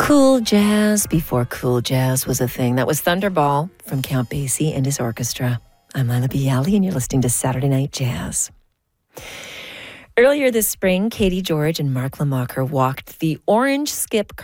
Cool jazz before cool jazz was a thing. That was Thunderball from Count Basie and his orchestra. I'm Lila Bialy, and you're listening to Saturday Night Jazz. Earlier this spring, Katie George and Mark Lamacher walked the Orange Skip